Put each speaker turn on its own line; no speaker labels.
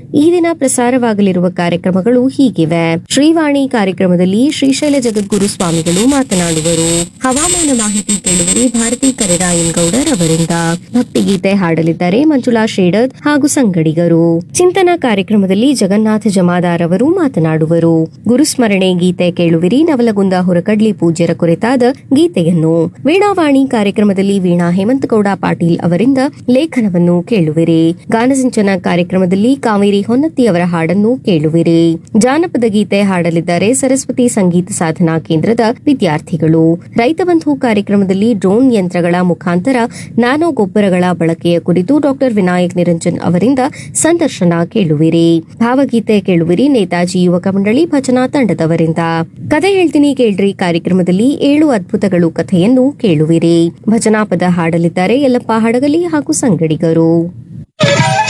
ಈ ದಿನ ಪ್ರಸಾರವಾಗಲಿರುವ ಕಾರ್ಯಕ್ರಮಗಳು ಹೀಗಿವೆ. ಶ್ರೀವಾಣಿ ಕಾರ್ಯಕ್ರಮದಲ್ಲಿ ಶ್ರೀಶೈಲ ಜಗದ್ಗುರು ಸ್ವಾಮಿಗಳು ಮಾತನಾಡುವರು. ಹವಾಮಾನ ಮಾಹಿತಿ ಕೇಳುವರಿ ಭಾರತಿ ಕರಿರಾಯನ್ಗೌಡರ್ ಅವರಿಂದ. ಭಕ್ತಿಗೀತೆ ಹಾಡಲಿದ್ದಾರೆ ಮಂಜುಳಾ ಶ್ರೀಧರ್ ಹಾಗೂ ಸಂಗಡಿಗರು. ಚಿಂತನಾ ಕಾರ್ಯಕ್ರಮದಲ್ಲಿ ಜಗನ್ನಾಥ ಜಮಾದಾರ್ ಅವರು ಮಾತನಾಡುವರು. ಗುರುಸ್ಮರಣೆ ಗೀತೆ ಕೇಳುವಿರಿ. ನವಲಗುಂದ ಹೊರಕಡ್ಲಿ ಪೂಜ್ಯರ ಕುರಿತಾದ ಗೀತೆಯನ್ನು. ವೀಣಾವಾಣಿ ಕಾರ್ಯಕ್ರಮದಲ್ಲಿ ವೀಣಾ ಹೇಮಂತಗೌಡ ಪಾಟೀಲ್ ಅವರಿಂದ ಲೇಖನವನ್ನು ಕೇಳುವಿರಿ. ಗಾನಸಿಂಚನ ಕಾರ್ಯಕ್ರಮದಲ್ಲಿ ಕಾವೇರಿ ಹೊನ್ನತ್ತಿ ಅವರ ಹಾಡನ್ನು ಕೇಳುವಿರಿ. ಜಾನಪದ ಗೀತೆ ಹಾಡಲಿದ್ದಾರೆ ಸರಸ್ವತಿ ಸಂಗೀತ ಸಾಧನಾ ಕೇಂದ್ರದ ವಿದ್ಯಾರ್ಥಿಗಳು. ರೈತ ಬಂಧು ಕಾರ್ಯಕ್ರಮದಲ್ಲಿ ಡ್ರೋನ್ ಯಂತ್ರಗಳ ಮುಖಾಂತರ ನ್ಯಾನೋ ಗೊಬ್ಬರಗಳ ಬಳಕೆಯ ಕುರಿತು ಡಾಕ್ಟರ್ ವಿನಾಯಕ್ ನಿರಂಜನ್ ಅವರಿಂದ ಸಂದರ್ಶನ ಕೇಳುವಿರಿ. ಭಾವಗೀತೆ ಕೇಳುವಿರಿ. ನೇತಾಜಿ ಯುವಕ ಮಂಡಳಿ ಭಜನಾ ತಂಡದವರಿಂದ. ಕಥೆ ಹೇಳ್ತೀನಿ ಕೇಳ್ರಿ ಕಾರ್ಯಕ್ರಮದಲ್ಲಿ 7 ಅದ್ಭುತಗಳು ಕಥೆಯನ್ನು ಕೇಳುವಿರಿ. ಭಜನಾ ಪದ ಹಾಡಲಿದ್ದಾರೆ ಯಲ್ಲಪ್ಪ ಹಡಗಲಿ ಹಾಗೂ ಸಂಗಡಿಗರು.